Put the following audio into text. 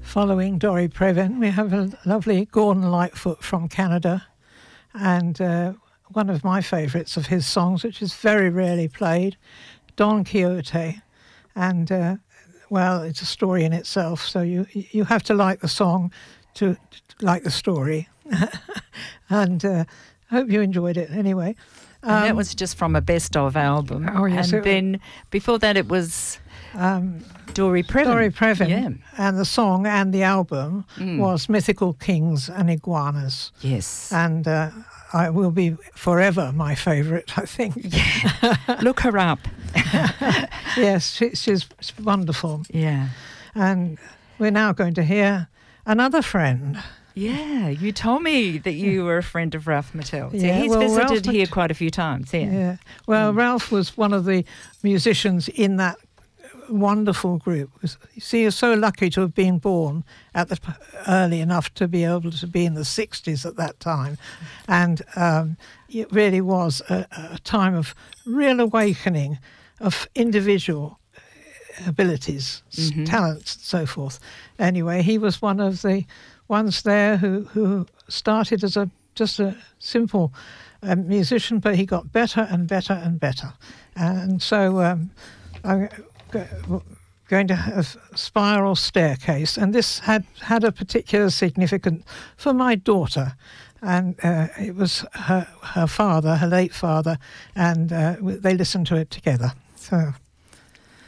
following Dory Previn, we have a lovely Gordon Lightfoot from Canada, and one of my favourites of his songs, which is very rarely played, Don Quixote. And, well, it's a story in itself, so you have to like the song to like the story. And I hope you enjoyed it anyway. And that was just from a best-of album. Oh, yes. And then before that it was Dory Previn. Dory Previn. Yeah. And the song and the album was Mythical Kings and Iguanas. Yes. And I will be forever my favourite, I think. Yeah. Look her up. Yes, she's wonderful. Yeah. And we're now going to hear another friend. Yeah, you told me that you were a friend of Ralph Mattel. Yeah, He's well, visited here quite a few times. Yeah. Well, Ralph was one of the musicians in that wonderful group. You see, you're so lucky to have been born early enough to be able to be in the 60s at that time. And it really was a time of real awakening of individual abilities, talents, and so forth. Anyway, he was one of the ones there who started as just a simple musician, but he got better and better and better. And so I'm going to have Spiral Staircase, and this had a particular significance for my daughter. And it was her father, her late father, and they listened to it together. So